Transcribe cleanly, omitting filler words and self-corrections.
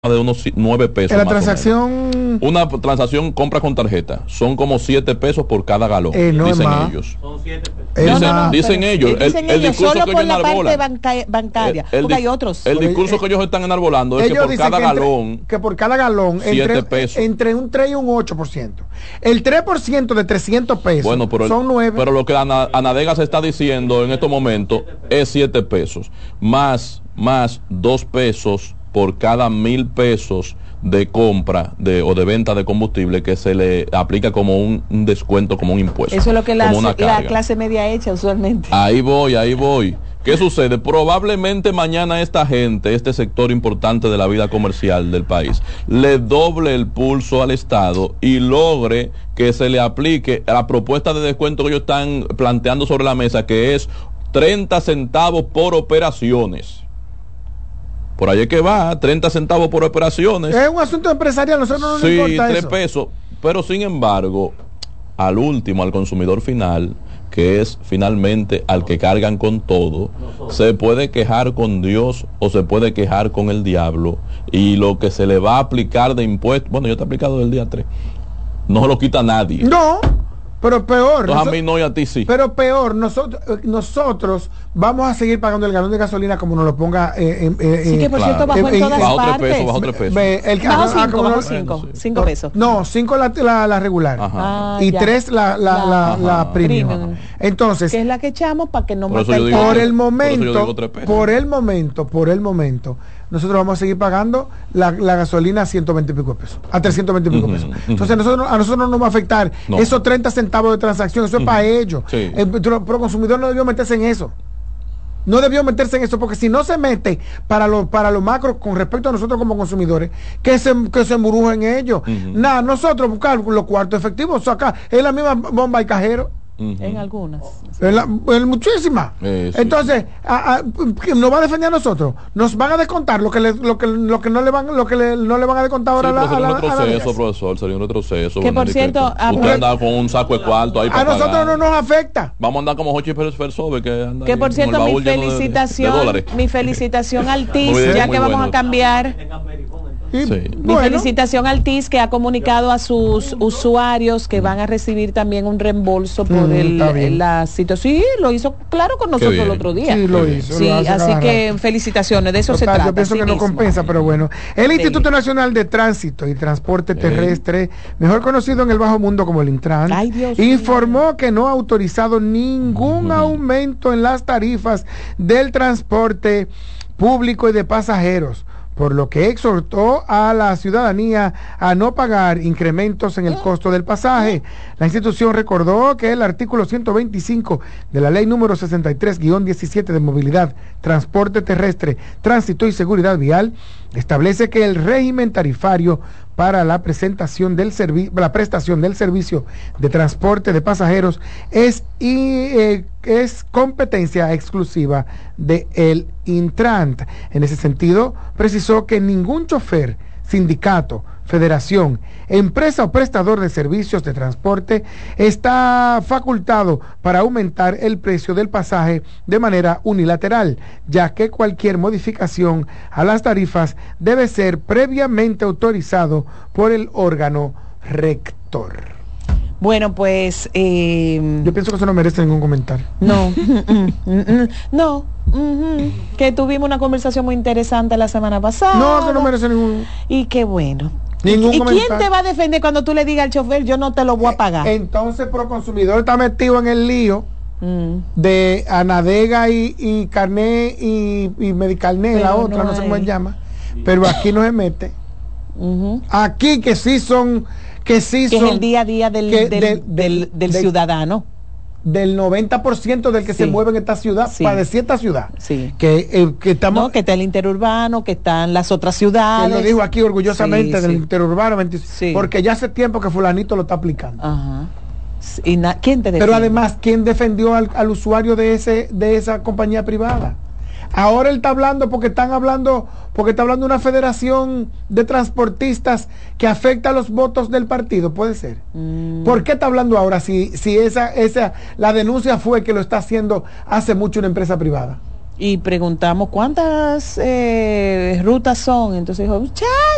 de unos 9 pesos. En la más transacción. Una transacción compra con tarjeta son como 7 pesos por cada galón, no dicen es ellos. Son 7 pesos. Dicen ellos. El discurso solo que por ellos la parte enarbolan. bancaria, porque hay otros. El discurso que ellos están enarbolando es que por cada galón. Que por cada galón, 7 pesos. Entre un 3 y un 8%. El 3% de 300 pesos bueno, son 9. Pero lo que Anadega se está diciendo en estos momentos es 7 pesos. Más 2 pesos por cada 1,000 pesos de compra o de venta de combustible que se le aplica como un descuento, como un impuesto. Eso es lo que la clase media echa usualmente. Ahí voy. ¿Qué sucede? Probablemente mañana esta gente, este sector importante de la vida comercial del país, le doble el pulso al Estado y logre que se le aplique la propuesta de descuento que ellos están planteando sobre la mesa, que es 30 centavos por operaciones. Por ahí es que va, 30 centavos por operaciones. Es un asunto empresarial, nosotros no nos importa 3 eso. pesos. Pero sin embargo, al último, al consumidor final, que es finalmente al que cargan con todo, se puede quejar con Dios o se puede quejar con el diablo, y lo que se le va a aplicar de impuestos, bueno, yo te he aplicado del día 3, no lo quita nadie. No, pero peor. Entonces, a mí no y a ti sí. Pero peor, nosotros vamos a seguir pagando el galón de gasolina como nos lo ponga. Sí, que por cierto bajó en todas partes. Bajo 3 pesos. Bajó 5 pesos. No, 5 la regular. Y 3 la premium. Entonces, que es la que echamos para que no mate el carro. Por el momento, nosotros vamos a seguir pagando la gasolina a 120 y pico pesos, a 320 y pico pesos. Entonces a nosotros no nos va a afectar esos 30 centavos de transacción, eso es para ellos. Sí. Pero el consumidor no debió meterse en eso. No debió meterse en eso, porque si no se mete para lo macro con respecto a nosotros como consumidores, que se embrujen ellos. Nada, nosotros buscar los cuartos efectivos, acá es la misma bomba y cajero. En algunas. En muchísimas. Sí. Entonces, nos va a defender a nosotros. Nos van a descontar lo que no le van a descontar ahora a la profesor, sería un retroceso. Que por cierto, usted anda con un saco de cuarto ahí a nosotros pagar. No nos afecta. Vamos a andar como Jochi Pérez Versobe, que anda. Que por cierto, mi felicitación al TIS, ya que vamos a cambiar. Mi felicitación al TIS, que ha comunicado a sus usuarios que van a recibir también un reembolso por la situación. Sí, lo hizo claro con nosotros el otro día. Sí, lo hizo. Sí, así que felicitaciones, de eso se trata. Yo pienso que no compensa, pero bueno. El Instituto Nacional de Tránsito y Transporte Terrestre, mejor conocido en el bajo mundo como el Intran, informó que no ha autorizado ningún aumento en las tarifas del transporte público y de pasajeros, por lo que exhortó a la ciudadanía a no pagar incrementos en el costo del pasaje. La institución recordó que el artículo 125 de la ley número 63-17 de movilidad, transporte terrestre, tránsito y seguridad vial establece que el régimen tarifario para la prestación del servicio de transporte de pasajeros es competencia exclusiva de el Intran. En ese sentido, precisó que ningún chofer, sindicato, federación, empresa o prestador de servicios de transporte está facultado para aumentar el precio del pasaje de manera unilateral, ya que cualquier modificación a las tarifas debe ser previamente autorizado por el órgano rector. Bueno, pues yo pienso que eso no merece ningún comentario. No, que tuvimos una conversación muy interesante la semana pasada. No, eso no merece ningún. Y qué bueno. ¿Y comentario. quién te va a defender cuando tú le digas al chofer, yo no te lo voy a pagar? Entonces, Proconsumidor está metido en el lío de Anadega y Carné y Medicarné, la otra, no sé cómo se llama, pero aquí no se mete. Aquí que sí son... Que es el día a día del ciudadano. Del 90% del que se mueve en esta ciudad, para decir esta ciudad. Sí. Que estamos... No, que está el interurbano, que están las otras ciudades. Que lo digo aquí orgullosamente del interurbano, porque ya hace tiempo que fulanito lo está aplicando. Ajá. ¿Y quién te defiende? Pero además, ¿quién defendió al usuario de esa compañía privada? Ahora él está hablando porque está hablando una federación de transportistas que afecta a los votos del partido, puede ser. ¿Por qué está hablando ahora si la denuncia fue que lo está haciendo hace mucho una empresa privada? Y preguntamos cuántas rutas son, entonces dijo,